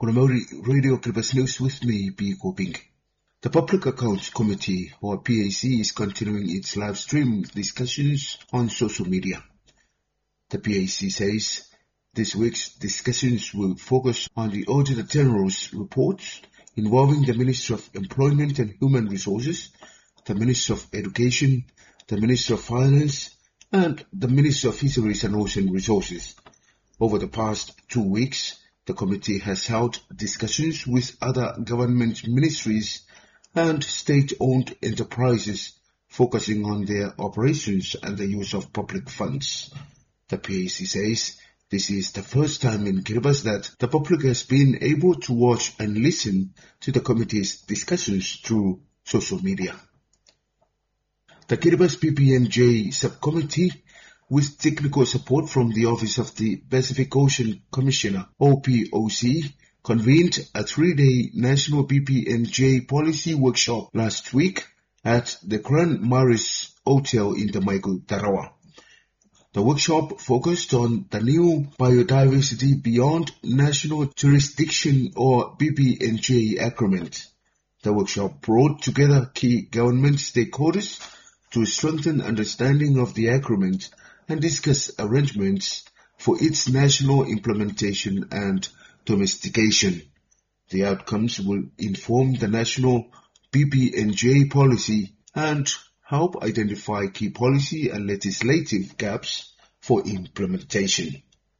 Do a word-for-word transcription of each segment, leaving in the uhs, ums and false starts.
Kunamori Radio Kiribati News with me, B. Koping. The Public Accounts Committee, or P A C, is continuing its live stream discussions on social media. The P A C says this week's discussions will focus on the Auditor General's reports involving the Minister of Employment and Human Resources, the Minister of Education, the Minister of Finance, and the Minister of Fisheries and Ocean Resources. Over the past two weeks, the committee has held discussions with other government ministries and state-owned enterprises focusing on their operations and the use of public funds. The P A C says this is the first time in Kiribati that the public has been able to watch and listen to the committee's discussions through social media. The Kiribati P P N J subcommittee, with technical support from the Office of the Pacific Ocean Commissioner, O P O C, convened a three-day National P P N J policy workshop last week at the Grand Maris Hotel in Damaiko, Tarawa. The workshop focused on the new Biodiversity Beyond National Jurisdiction or B P N J agreement. The workshop brought together key government stakeholders to strengthen understanding of the agreement and discuss arrangements for its national implementation and domestication. The outcomes will inform the national P P N J policy and help identify key policy and legislative gaps for implementation.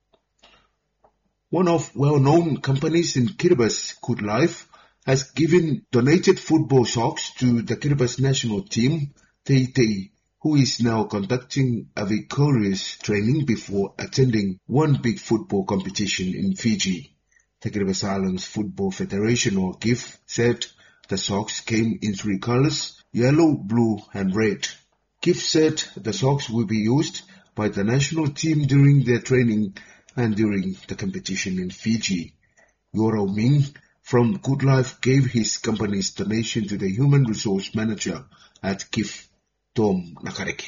One of well-known companies in Kiribati, Good Life, has given donated football socks to the Kiribati national team, Tei Tei, who is now conducting a vigorous training before attending one big football competition in Fiji. The Kiribati Islands Football Federation, or G I F, said the socks came in three colors: yellow, blue and red. G I F said the socks will be used by the national team during their training and during the competition in Fiji. Yorao Ming from Good Life gave his company's donation to the Human Resource Manager at G I F, Tom Nakareke.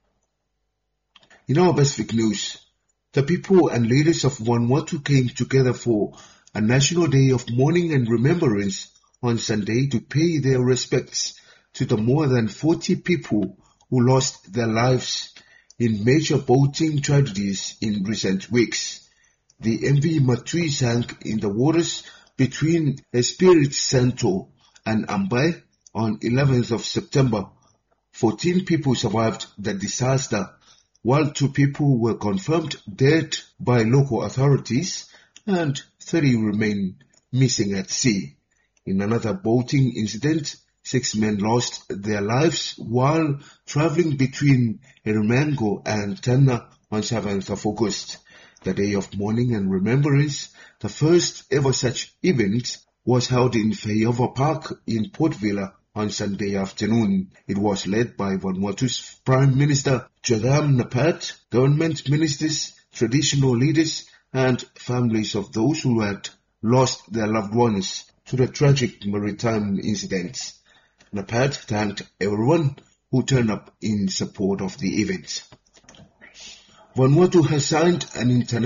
In our Pacific news, the people and leaders of Vanuatu came together for a National Day of Mourning and Remembrance on Sunday to pay their respects to the more than forty people who lost their lives in major boating tragedies in recent weeks. The M V Matui sank in the waters between Espiritu Santo and Ambai on eleventh of September. fourteen people survived the disaster, while two people were confirmed dead by local authorities and thirty remain missing at sea. In another boating incident, six men lost their lives while traveling between Ermengo and Tanna on seventh of August. The Day of Mourning and Remembrance, the first ever such event, was held in Fayova Park in Port Vila on Sunday afternoon. It was led by Vanuatu's Prime Minister Jagam Napat, government ministers, traditional leaders, and families of those who had lost their loved ones to the tragic maritime incidents. Napat thanked everyone who turned up in support of the event. Vanuatu has signed an international